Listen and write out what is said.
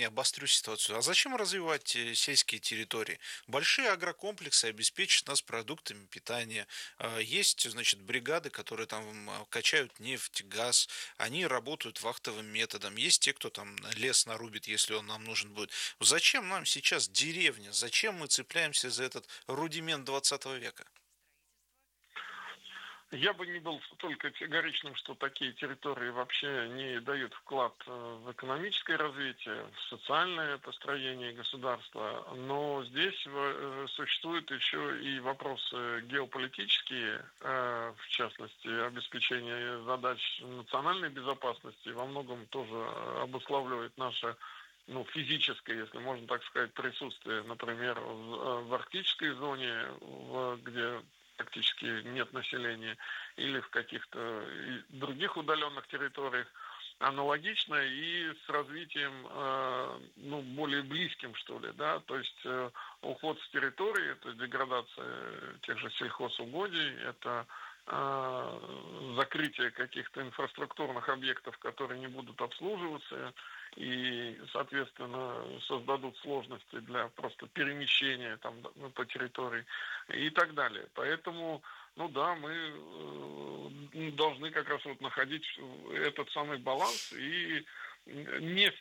крайне обострю ситуацию. А зачем развивать сельские территории? Большие агрокомплексы обеспечат нас продуктами питания. Есть, значит, бригады, которые там качают нефть, газ. Они работают вахтовым методом. Есть те, кто там лес нарубит, если он нам нужен будет. Зачем нам сейчас деревня? Зачем мы цепляемся за этот рудимент 20 века? Я бы не был столько категоричным, что такие территории вообще не дают вклад в экономическое развитие, в социальное построение государства. Но здесь существуют еще и вопросы геополитические, в частности, обеспечение задач национальной безопасности во многом тоже обуславливает наше физическое, если можно так сказать, присутствие, например, в арктической зоне, где практически нет населения, или в каких-то других удаленных территориях, аналогично и с развитием, более близким, что ли, да, то есть уход с территории, то есть деградация тех же сельхозугодий, это закрытие каких-то инфраструктурных объектов, которые не будут обслуживаться и, соответственно, создадут сложности для просто перемещения там по территории и так далее. Поэтому, ну да, мы должны как раз вот находить этот самый баланс и не